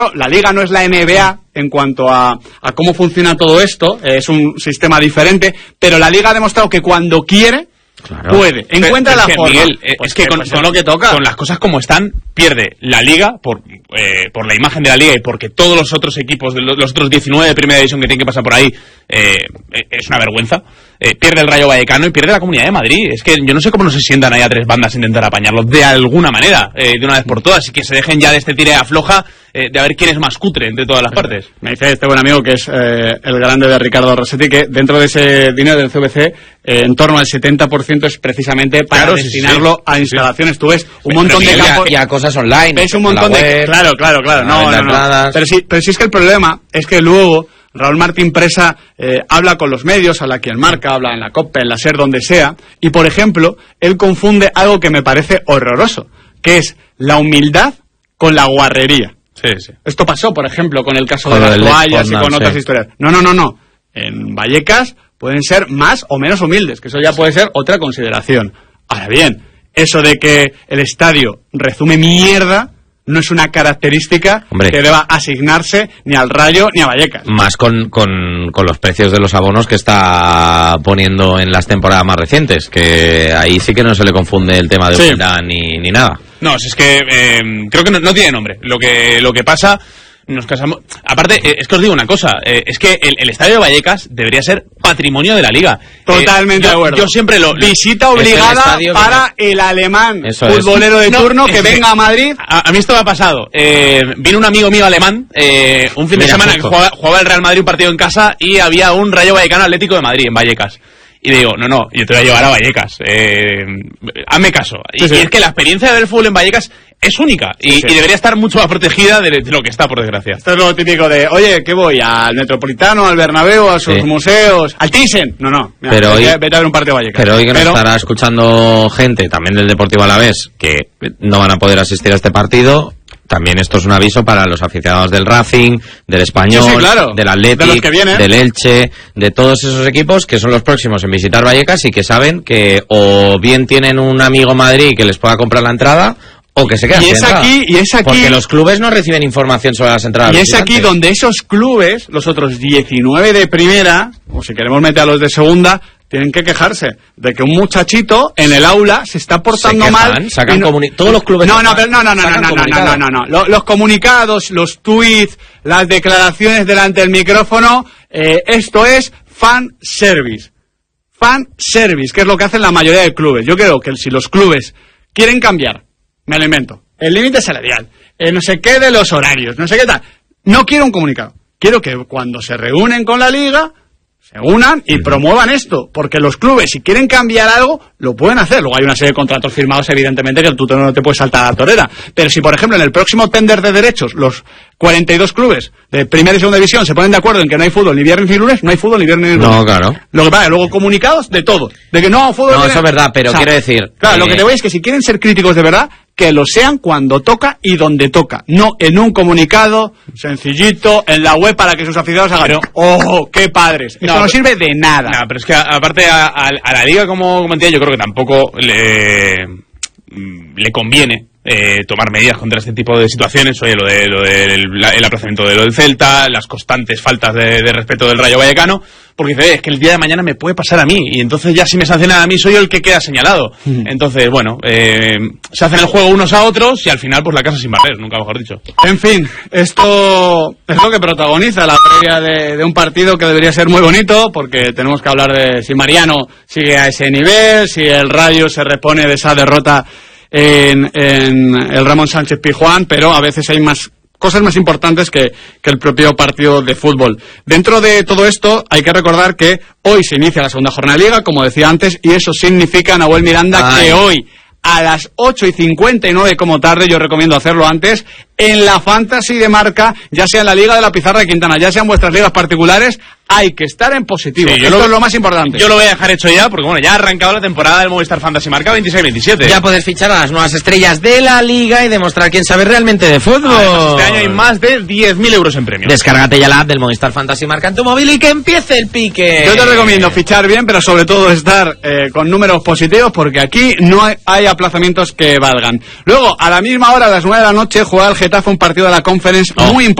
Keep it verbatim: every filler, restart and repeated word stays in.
La Liga no es la N B A en cuanto a, a cómo funciona todo esto, es un sistema diferente, pero la Liga ha demostrado que cuando quiere, claro, puede. Encuentra la que, forma. Miguel, eh, pues es que que, con, pues con lo que toca, con las cosas como están, pierde la Liga por eh, por la imagen de la Liga y porque todos los otros equipos, de los, los otros diecinueve de Primera División que tienen que pasar por ahí, eh, es una vergüenza. Eh, pierde el Rayo Vallecano y pierde la Comunidad de Madrid. Es que yo no sé cómo no se sientan ahí a tres bandas a intentar apañarlos de alguna manera, eh, de una vez por todas, y que se dejen ya de este tire afloja eh, de a ver quién es más cutre entre todas las partes. Me dice este buen amigo que es eh, el grande de Ricardo Rossetti, que dentro de ese dinero del C V C, eh, en torno al setenta por ciento es precisamente para claro, destinarlo sí, sí. a instalaciones. Sí. Tú ves un montón pero de campos y a cosas online. Ves un montón de web, claro, claro, claro. No, no, no. Pero sí, pero sí es que el problema es que luego Raúl Martín Presa eh, habla con los medios, habla aquí en Marca, habla en la COPE, en la SER, donde sea, y por ejemplo, él confunde algo que me parece horroroso, que es la humildad con la guarrería. Sí, sí. Esto pasó, por ejemplo, con el caso con de las toallas y con sí. otras historias. No, no, no, no. En Vallecas pueden ser más o menos humildes, que eso ya puede ser otra consideración. Ahora bien, eso de que el estadio rezume mierda no es una característica Hombre, que deba asignarse ni al Rayo ni a Vallecas. Más con, con, con los precios de los abonos que está poniendo en las temporadas más recientes, que ahí sí que no se le confunde el tema de sí. humildad ni, ni nada. No, es que eh, creo que no, no tiene nombre. Lo que, lo que pasa... Nos casamos. Aparte, eh, es que os digo una cosa, eh, es que el, el estadio de Vallecas debería ser patrimonio de la Liga. Totalmente eh, yo, de acuerdo. Yo siempre lo... Visita obligada el para que... el alemán Eso futbolero es. de turno no, que venga que, a Madrid. A, a mí esto me ha pasado. Eh, vino un amigo mío alemán, eh, un fin Mira, de semana, que jugaba, jugaba el Real Madrid un partido en casa y había un Rayo Vallecano Atlético de Madrid en Vallecas. Y le digo, no, no, yo te voy a llevar a Vallecas. Eh, hazme caso. Sí, y, sí. y es que la experiencia de ver fútbol en Vallecas es única y, sí. y debería estar mucho más protegida de, de lo que está, por desgracia. Esto es lo típico de, oye, ¿qué voy? ¿Al Metropolitano, al Bernabéu, a sus sí. museos, al Thyssen? No, no, mira, pero vete, hoy, vete a ver un partido de Vallecas. Pero hoy que pero... nos estará escuchando gente también del Deportivo Alavés que no van a poder asistir a este partido. También esto es un aviso para los aficionados del Racing, del Español, sí, sí, claro. del Athletic, de del Elche, de todos esos equipos que son los próximos en visitar Vallecas y que saben que o bien tienen un amigo en Madrid que les pueda comprar la entrada o que se quedan sin entrada. Aquí, y es aquí, porque los clubes no reciben información sobre las entradas. Y es aquí donde esos clubes, los otros diecinueve de primera, o si queremos meter a los de segunda, tienen que quejarse de que un muchachito en el aula se está portando se quejan, mal. Sacan no, comuni- todos los clubes. No, no, pero no, no, no, no, no, no, no, no, no. Los, los comunicados, los tweets, las declaraciones delante del micrófono, eh, esto es fan service. Fan service, que es lo que hacen la mayoría de clubes. Yo creo que si los clubes quieren cambiar, me lo invento, el límite salarial, eh, no sé qué de los horarios, no sé qué tal, no quiero un comunicado. Quiero que cuando se reúnen con la liga se unan y promuevan esto, porque los clubes, si quieren cambiar algo, lo pueden hacer. Luego hay una serie de contratos firmados, evidentemente, que el tutor no te puede saltar a la torera. Pero si, por ejemplo, en el próximo tender de derechos, los cuarenta y dos clubes de primera y segunda división se ponen de acuerdo en que no hay fútbol ni viernes ni lunes, no hay fútbol ni viernes ni lunes. No, claro. Lo que pasa, luego comunicados de todo. De que no, fútbol... No, viene... eso es verdad, pero o sea, quiero decir... Claro, eh... lo que te voy es que si quieren ser críticos de verdad, que lo sean cuando toca y donde toca, no en un comunicado sencillito en la web para que sus aficionados hagan, pero, ¡oh, qué padres! Esto no, no sirve de nada. No, pero es que aparte a, a, a la liga como comentía, yo creo que tampoco le, le conviene eh, tomar medidas contra este tipo de situaciones. Oye, lo de lo del el aplazamiento de lo del Celta, las constantes faltas de, de respeto del Rayo Vallecano, porque dice, eh, es que el día de mañana me puede pasar a mí, y entonces ya si me sancionan a mí soy yo el que queda señalado. Mm. Entonces, bueno, eh, se hacen el juego unos a otros y al final pues la casa sin barrer, nunca mejor dicho. En fin, esto es lo que protagoniza la previa de, de un partido que debería ser muy bonito, porque tenemos que hablar de si Mariano sigue a ese nivel, si el Rayo se repone de esa derrota en, en el Ramón Sánchez Pizjuán, pero a veces hay más cosas más importantes que, que el propio partido de fútbol. Dentro de todo esto hay que recordar que hoy se inicia la segunda jornada de Liga, como decía antes, y eso significa, Nahuel Miranda, Ay. que hoy a las ocho y cincuenta y nueve como tarde, yo recomiendo hacerlo antes, en la Fantasy de Marca, ya sea en la Liga de la Pizarra de Quintana, ya sean vuestras ligas particulares, hay que estar en positivo. Sí, yo Esto lo, es lo más importante. Yo lo voy a dejar hecho ya, porque bueno, ya ha arrancado la temporada del Movistar Fantasy Marca veintiséis veintisiete. Ya puedes fichar a las nuevas estrellas de la liga y demostrar quién sabe realmente de fútbol. Además, este año hay más de diez mil euros en premios. Descárgate ya la app del Movistar Fantasy Marca en tu móvil y que empiece el pique. Yo te recomiendo fichar bien, pero sobre todo estar eh, con números positivos, porque aquí no hay, hay aplazamientos que valgan. Luego, a la misma hora, a las nueve de la noche, juega el Getafe un partido de la Conference oh. muy importante.